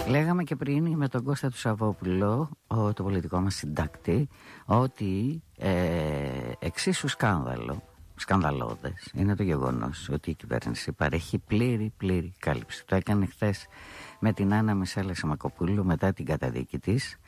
Λέγαμε και πριν με τον Κώστα του Σαββόπουλο, το πολιτικό μας συντάκτη, ότι εξίσου σκανδαλώδες είναι το γεγονός ότι η κυβέρνηση παρέχει πλήρη κάλυψη. Το έκανε χθες με την Άννα Μισέλα Σαμακοπούλου μετά την καταδίκη της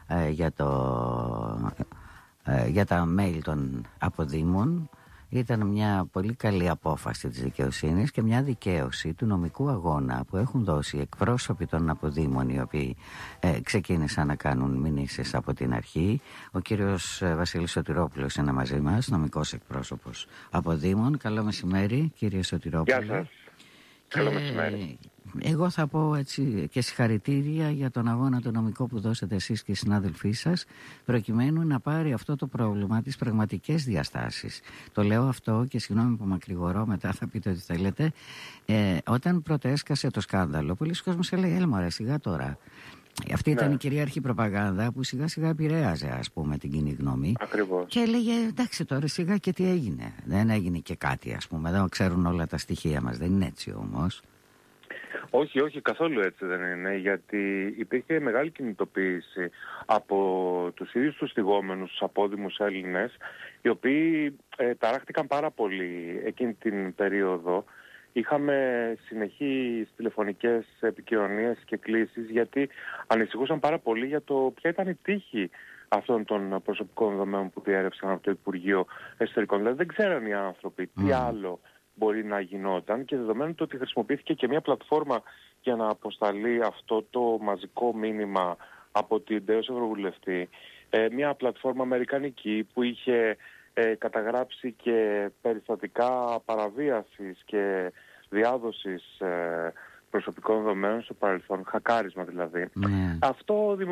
για τα mail των αποδήμων. Ήταν μια πολύ καλή απόφαση της δικαιοσύνης και μια δικαίωση του νομικού αγώνα που έχουν δώσει εκπρόσωποι των αποδήμων, οι οποίοι ξεκίνησαν να κάνουν μηνύσεις από την αρχή. Ο κύριος Βασίλης Σωτηρόπουλος είναι μαζί μας, νομικός εκπρόσωπος αποδήμων. Καλό μεσημέρι, κύριε Σωτηρόπουλο. Γεια σας. Καλό μεσημέρι. Εγώ θα πω έτσι και συγχαρητήρια για τον αγώνα το νομικό που δώσατε εσείς και οι συνάδελφοί σας, προκειμένου να πάρει αυτό το πρόβλημα τις πραγματικές διαστάσεις. Το λέω αυτό και συγγνώμη που μακρηγορώ, μετά θα πείτε ό,τι θέλετε. Όταν πρώτα έσκασε το σκάνδαλο, πολλοί κόσμος έλεγε έλα μωρέ σιγά τώρα. Αυτή ήταν η κυρίαρχη προπαγάνδα που σιγά σιγά επηρέαζε, ας πούμε, την κοινή γνώμη. Ακριβώς. Και έλεγε εντάξει τώρα σιγά και τι έγινε. Δεν έγινε και κάτι, ας πούμε. Δεν ξέρουν όλα τα στοιχεία μας. Δεν είναι έτσι όμως. Όχι, καθόλου έτσι δεν είναι, γιατί υπήρχε μεγάλη κινητοποίηση από τους ίδιους τους θυγόμενους, τους απόδημους Έλληνες, οι οποίοι ταράχτηκαν πάρα πολύ εκείνη την περίοδο. Είχαμε συνεχείς τηλεφωνικές επικοινωνίες και κλήσεις, γιατί ανησυχούσαν πάρα πολύ για το ποια ήταν η τύχη αυτών των προσωπικών δεδομένων που διέρευσαν από το Υπουργείο Εσωτερικών. Δηλαδή δεν ξέραν οι άνθρωποι τι άλλο μπορεί να γινόταν, και δεδομένου ότι χρησιμοποιήθηκε και μια πλατφόρμα για να αποσταλεί αυτό το μαζικό μήνυμα από την τέος Ευρωβουλευτή, μια πλατφόρμα αμερικανική που είχε καταγράψει και περιστατικά παραβίασης και διάδοσης προσωπικών δεδομένων στο παρελθόν, χακάρισμα δηλαδή. Αυτό